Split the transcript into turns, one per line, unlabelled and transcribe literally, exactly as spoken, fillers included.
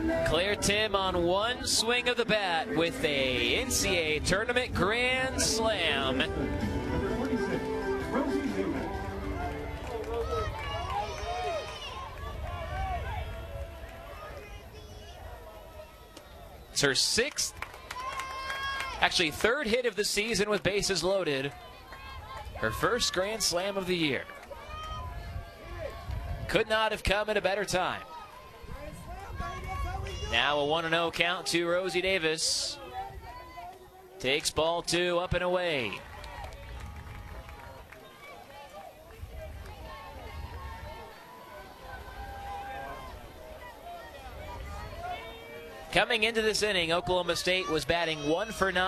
Claire Tim on one swing of the bat with a N C A A tournament grand slam. It's her sixth, actually third hit of the season with bases loaded. Her first grand slam of the year. Could not have come at a better time. Now a one and oh count to Rosie Davis. Takes ball two, up and away. Coming into this inning, Oklahoma State was batting one for nine.